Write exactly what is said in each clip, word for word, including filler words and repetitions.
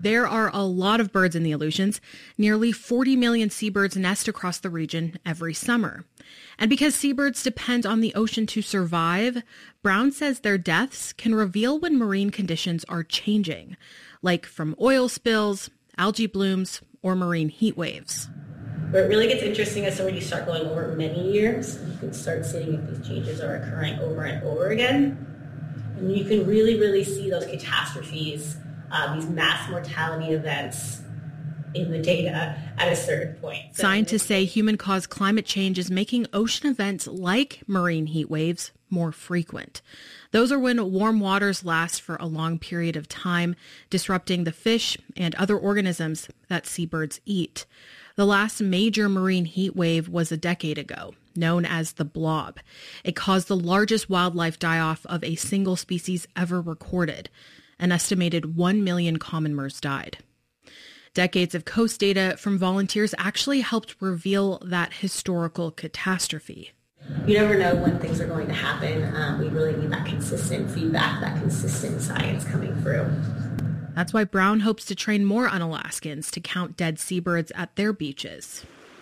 There are a lot of birds in the Aleutians. Nearly forty million seabirds nest across the region every summer. And because seabirds depend on the ocean to survive, Brown says their deaths can reveal when marine conditions are changing, like from oil spills, algae blooms, or marine heat waves. Where it really gets interesting is when you start going over many years, you can start seeing if these changes are occurring over and over again. And you can really, really see those catastrophes, uh, these mass mortality events in the data at a certain point. So Scientists say human-caused climate change is making ocean events like marine heat waves more frequent. Those are when warm waters last for a long period of time, disrupting the fish and other organisms that seabirds eat. The last major marine heat wave was a decade ago, known as the Blob. It caused the largest wildlife die-off of a single species ever recorded. An estimated one million commoners died. Decades of coast data from volunteers actually helped reveal that historical catastrophe. You never know when things are going to happen. Um, we really need that consistent feedback, that consistent science coming through. That's why Brown hopes to train more Unalaskans to count dead seabirds at their beaches.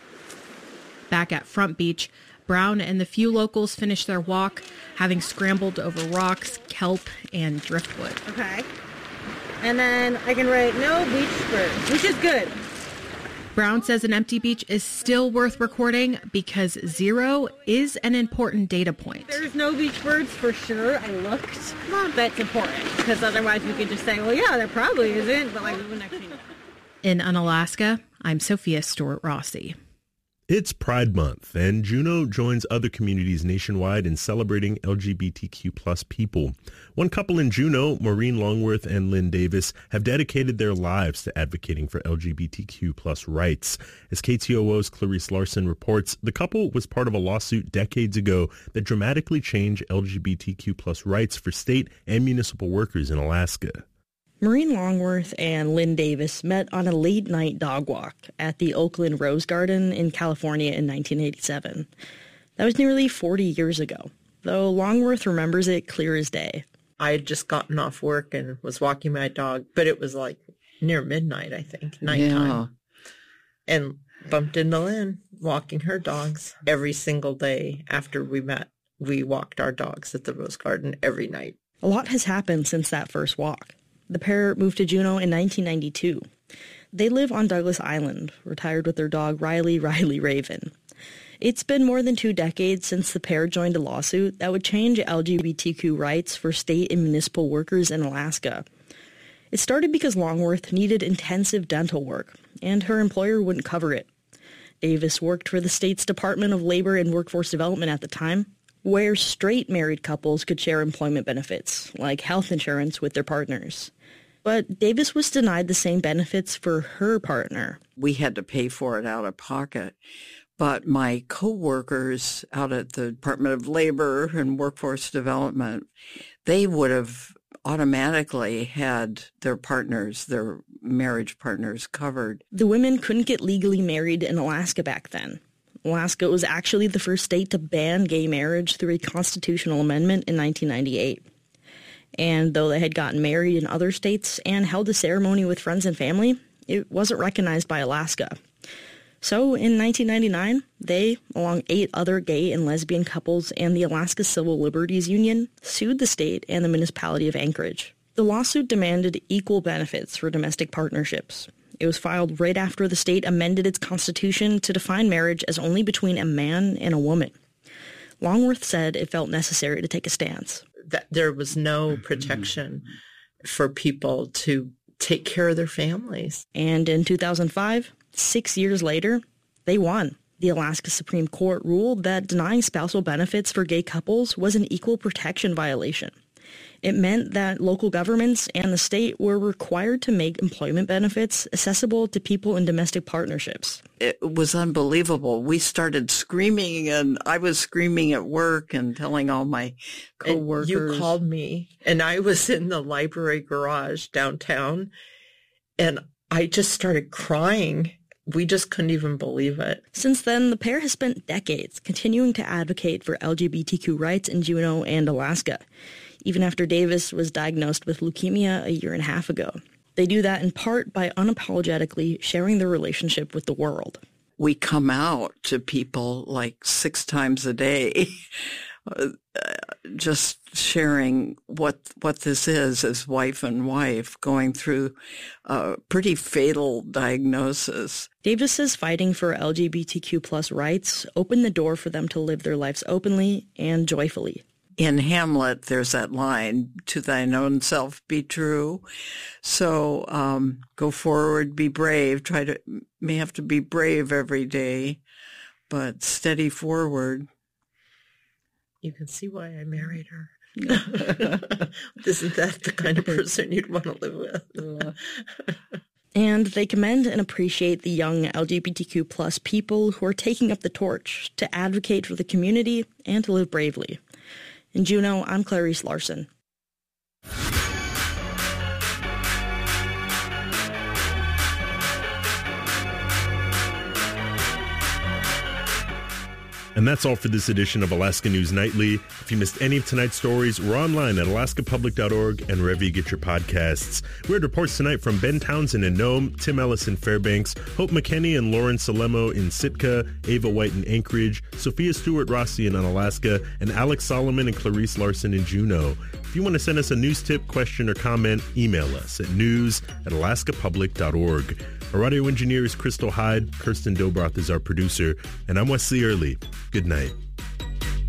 Back at Front Beach, Brown and the few locals finished their walk, having scrambled over rocks, kelp, and driftwood. Okay. And then I can write no beach birds, which is good. Brown says an empty beach is still worth recording because zero is an important data point. There's no beach birds for sure. I looked. Well, that's important because otherwise we could just say, well, yeah, there probably isn't, but like we wouldn't actually know. In Unalaska, I'm Sophia Stewart-Rossi. It's Pride Month, and Juneau joins other communities nationwide in celebrating L G B T Q plus people. One couple in Juneau, Maureen Longworth and Lynn Davis, have dedicated their lives to advocating for L G B T Q plus rights. As K T O O's Clarice Larson reports, the couple was part of a lawsuit decades ago that dramatically changed L G B T Q plus rights for state and municipal workers in Alaska. Maureen Longworth and Lynn Davis met on a late-night dog walk at the Oakland Rose Garden in California in nineteen eighty-seven. That was nearly forty years ago, though Longworth remembers it clear as day. I had just gotten off work and was walking my dog, but it was like near midnight, I think, nighttime. Yeah. And bumped into Lynn walking her dogs every single day after we met. We walked our dogs at the Rose Garden every night. A lot has happened since that first walk. The pair moved to Juneau in nineteen ninety-two. They live on Douglas Island, retired with their dog Riley Riley Raven. It's been more than two decades since the pair joined a lawsuit that would change L G B T Q rights for state and municipal workers in Alaska. It started because Longworth needed intensive dental work, and her employer wouldn't cover it. Davis worked for the state's Department of Labor and Workforce Development at the time, where straight married couples could share employment benefits, like health insurance, with their partners. But Davis was denied the same benefits for her partner. We had to pay for it out of pocket. But my coworkers out at the Department of Labor and Workforce Development, they would have automatically had their partners, their marriage partners covered. The women couldn't get legally married in Alaska back then. Alaska was actually the first state to ban gay marriage through a constitutional amendment in nineteen ninety-eight. And though they had gotten married in other states and held a ceremony with friends and family, it wasn't recognized by Alaska. So in nineteen ninety-nine, they, along eight other gay and lesbian couples and the Alaska Civil Liberties Union, sued the state and the municipality of Anchorage. The lawsuit demanded equal benefits for domestic partnerships. It was filed right after the state amended its constitution to define marriage as only between a man and a woman. Longworth said it felt necessary to take a stance. That there was no protection for people to take care of their families. And in two thousand five, six years later, they won. The Alaska Supreme Court ruled that denying spousal benefits for gay couples was an equal protection violation. It meant that local governments and the state were required to make employment benefits accessible to people in domestic partnerships. It was unbelievable. We started screaming, and I was screaming at work and telling all my coworkers. And you called me, and I was in the library garage downtown, and I just started crying. We just couldn't even believe it. Since then, the pair has spent decades continuing to advocate for L G B T Q rights in Juneau and Alaska, even after Davis was diagnosed with leukemia a year and a half ago. They do that in part by unapologetically sharing their relationship with the world. We come out to people like six times a day, uh, just sharing what what this is as wife and wife going through a pretty fatal diagnosis. Davis says fighting for L G B T Q plus rights opened the door for them to live their lives openly and joyfully. In Hamlet, there's that line, to thine own self be true. So um, go forward, be brave. Try to, may have to be brave every day, but steady forward. You can see why I married her. Isn't that the kind of person you'd want to live with? And they commend and appreciate the young L G B T Q plus people who are taking up the torch to advocate for the community and to live bravely. In Juneau, I'm Clarice Larson. And that's all for this edition of Alaska News Nightly. If you missed any of tonight's stories, we're online at alaska public dot org and wherever you get your podcasts. We had reports tonight from Ben Townsend in Nome, Tim Ellis in Fairbanks, Hope McKenney and Lauren Salemo in Sitka, Ava White in Anchorage, Sophia Stewart Rossi in Unalaska, and Alex Solomon and Clarice Larson in Juneau. If you want to send us a news tip, question, or comment, email us at news at alaska public dot org. Our audio engineer is Crystal Hyde. Kirsten Dobroth is our producer. And I'm Wesley Early. Good night.